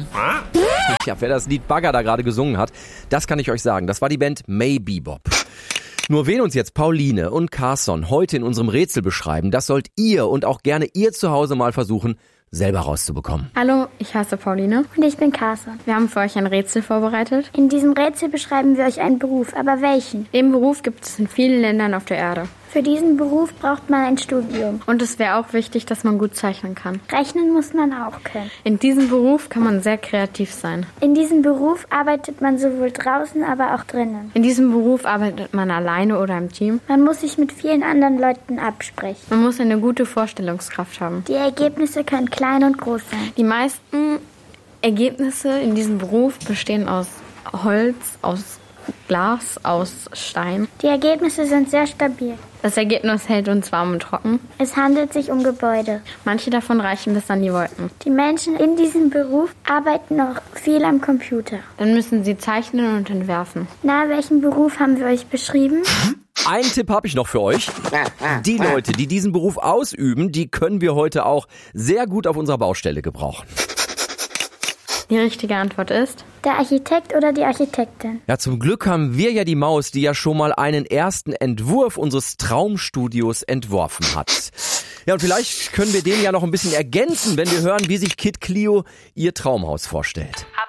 Ja, wer das Lied Bagger da gerade gesungen hat, das kann ich euch sagen. Das war die Band Maybebop. Nur wen uns jetzt Pauline und Carson heute in unserem Rätsel beschreiben, das sollt ihr und auch gerne ihr zu Hause mal versuchen, selber rauszubekommen. Hallo, ich heiße Pauline. Und ich bin Carson. Wir haben für euch ein Rätsel vorbereitet. In diesem Rätsel beschreiben wir euch einen Beruf, aber welchen? Den Beruf gibt es in vielen Ländern auf der Erde. Für diesen Beruf braucht man ein Studium. Und es wäre auch wichtig, dass man gut zeichnen kann. Rechnen muss man auch können. In diesem Beruf kann man sehr kreativ sein. In diesem Beruf arbeitet man sowohl draußen, aber auch drinnen. In diesem Beruf arbeitet man alleine oder im Team. Man muss sich mit vielen anderen Leuten absprechen. Man muss eine gute Vorstellungskraft haben. Die Ergebnisse können klein und groß sein. Die meisten Ergebnisse in diesem Beruf bestehen aus Holz, aus Glas, aus Stein. Die Ergebnisse sind sehr stabil. Das Ergebnis hält uns warm und trocken. Es handelt sich um Gebäude. Manche davon reichen bis an die Wolken. Die Menschen in diesem Beruf arbeiten noch viel am Computer. Dann müssen sie zeichnen und entwerfen. Na, welchen Beruf haben wir euch beschrieben? Einen Tipp habe ich noch für euch. Die Leute, die diesen Beruf ausüben, die können wir heute auch sehr gut auf unserer Baustelle gebrauchen. Die richtige Antwort ist... Der Architekt oder die Architektin. Ja, zum Glück haben wir ja die Maus, die ja schon mal einen ersten Entwurf unseres Traumstudios entworfen hat. Ja, und vielleicht können wir den ja noch ein bisschen ergänzen, wenn wir hören, wie sich Kid Clio ihr Traumhaus vorstellt.